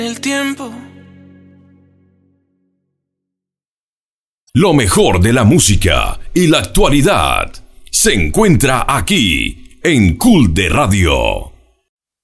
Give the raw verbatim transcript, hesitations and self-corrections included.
El tiempo. Lo mejor de la música y la actualidad se encuentra aquí en Cool de Radio.